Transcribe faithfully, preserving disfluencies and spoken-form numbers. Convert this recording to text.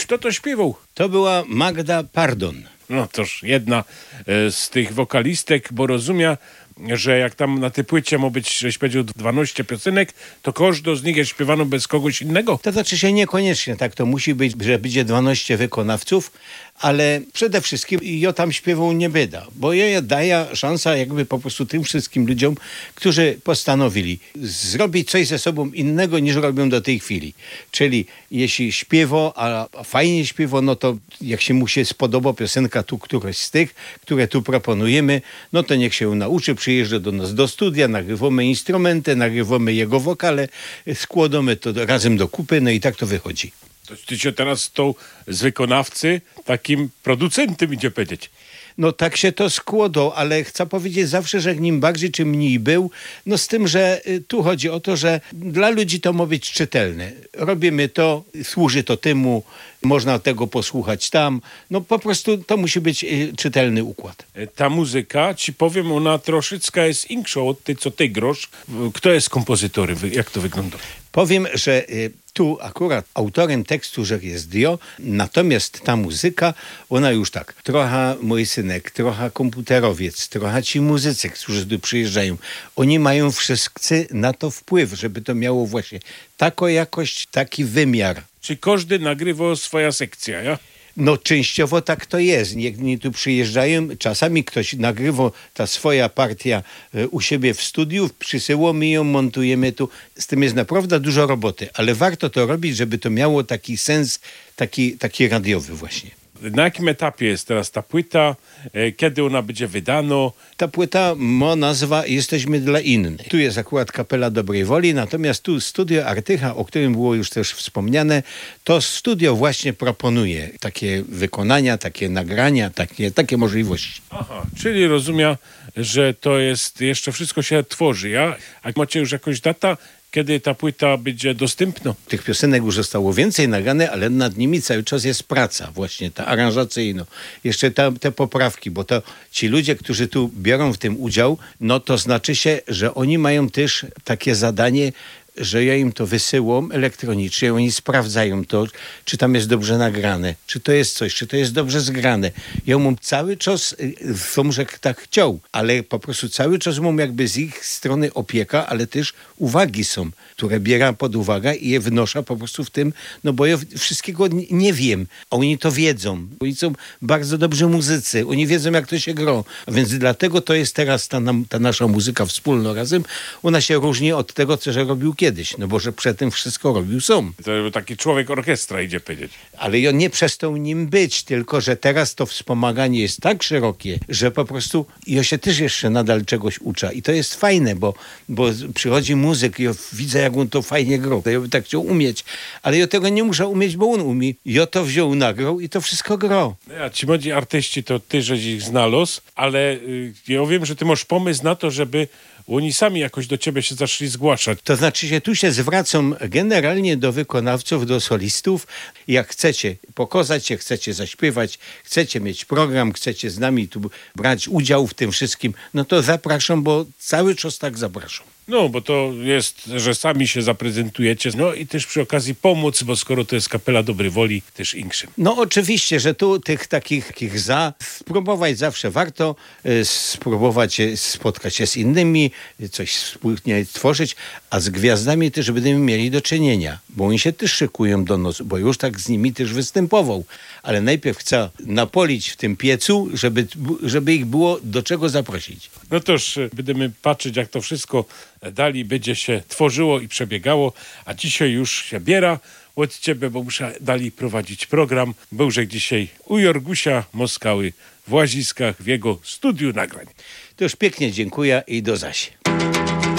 kto to śpiewał? To była Magda Pardon. No toż jedna e, z tych wokalistek, bo rozumie, że jak tam na tej płycie ma być, żeś powiedział, dwanaście piosenek, to każdą z nich jest śpiewano bez kogoś innego. To znaczy się niekoniecznie tak to musi być, że będzie dwanaście wykonawców, ale przede wszystkim ja tam śpiewał nie byda, bo ja daję szansę jakby po prostu tym wszystkim ludziom, którzy postanowili zrobić coś ze sobą innego niż robią do tej chwili. Czyli jeśli śpiewo, a fajnie śpiewo, no to jak się mu się spodoba piosenka tu, któraś z tych, które tu proponujemy, no to niech się nauczy, przyjeżdża do nas do studia, nagrywamy instrumenty, nagrywamy jego wokale, składamy to razem do kupy, no i tak to wychodzi. To ty się teraz tą z wykonawcy takim producentem idzie powiedzieć. No tak się to składa, ale chcę powiedzieć zawsze, że nim bardziej czy mniej był, no z tym, że y, tu chodzi o to, że dla ludzi to ma być czytelne. Robimy to, służy to temu, można tego posłuchać tam. No po prostu to musi być y, czytelny układ. Ta muzyka, ci powiem, ona troszeczkę jest inksza od tej, co ty grosz. Kto jest kompozytorem? Jak to wygląda? Powiem, że y, tu akurat autorem tekstu, że jest Dio, natomiast ta muzyka, ona już tak, trochę mój synek, trochę komputerowiec, trochę ci muzycy, którzy tu przyjeżdżają, oni mają wszyscy na to wpływ, żeby to miało właśnie taką jakość, taki wymiar. Czy każdy nagrywa swoja sekcja, ja? No częściowo tak to jest. Niektórzy tu przyjeżdżają, czasami ktoś nagrywa ta swoja partia u siebie w studiu, przysyłamy ją, montujemy tu. Z tym jest naprawdę dużo roboty, ale warto to robić, żeby to miało taki sens, taki, taki radiowy właśnie. Na jakim etapie jest teraz ta płyta? Kiedy ona będzie wydana? Ta płyta ma nazwa Jesteśmy dla innych. Tu jest akurat Kapela Dobrej Woli, natomiast tu Studio Artycha, o którym było już też wspomniane, to studio właśnie proponuje takie wykonania, takie nagrania, takie, takie możliwości. Aha, czyli rozumiem, że to jest, jeszcze wszystko się tworzy, ja? A macie już jakąś datę, kiedy ta płyta będzie dostępna? Tych piosenek już zostało więcej nagrane, ale nad nimi cały czas jest praca właśnie, ta aranżacyjna. Jeszcze ta, te poprawki, bo to ci ludzie, którzy tu biorą w tym udział, no to znaczy się, że oni mają też takie zadanie, że ja im to wysyłam elektronicznie, oni sprawdzają to, czy tam jest dobrze nagrane, czy to jest coś, czy to jest dobrze zgrane. Ja mam cały czas, wiem, że tak chciał, ale po prostu cały czas mam jakby z ich strony opieka, ale też uwagi są, które bieram pod uwagę i je wnoszę po prostu w tym, no bo ja wszystkiego nie wiem, a oni to wiedzą. Oni są bardzo dobrzy muzycy, oni wiedzą, jak to się gra, a więc dlatego to jest teraz ta, ta nasza muzyka wspólna razem, ona się różni od tego, co że robił kiedyś. Kiedyś, no bo że przedtem wszystko robił sam. To taki człowiek orkiestra idzie powiedzieć. Ale ja nie przestał nim być, tylko że teraz to wspomaganie jest tak szerokie, że po prostu ja się też jeszcze nadal czegoś uczę. I to jest fajne, bo, bo przychodzi muzyk i ja widzę, jak on to fajnie grał. Ja bym tak chciał umieć, ale ja tego nie muszę umieć, bo on umie. Ja to wziął, nagrał i to wszystko grał. Ja, ci młodzi artyści, to ty, żeś ich znalazł, ale y, ja wiem, że ty masz pomysł na to, żeby oni sami jakoś do ciebie się zaczęli zgłaszać. To znaczy się, tu się zwracam generalnie do wykonawców, do solistów. Jak chcecie pokazać się, chcecie zaśpiewać, chcecie mieć program, chcecie z nami tu brać udział w tym wszystkim, no to zapraszam, bo cały czas tak zapraszam. No, bo to jest, że sami się zaprezentujecie. No i też przy okazji pomóc, bo skoro to jest Kapela Dobrej Woli, też inkszym. No oczywiście, że tu tych takich, takich za, spróbować zawsze warto, y, spróbować spotkać się z innymi, coś wspólnie tworzyć, a z gwiazdami też będziemy mieli do czynienia, bo oni się też szykują do nas, bo już tak z nimi też występował. Ale najpierw chcę napolić w tym piecu, żeby, żeby ich było do czego zaprosić. No toż będziemy patrzeć, jak to wszystko dalej będzie się tworzyło i przebiegało, a dzisiaj już się biera od ciebie, bo muszę dalej prowadzić program. Byłże dzisiaj u Jorgusia Moskały w Łaziskach w jego studiu nagrań. To już pięknie dziękuję i do zaś.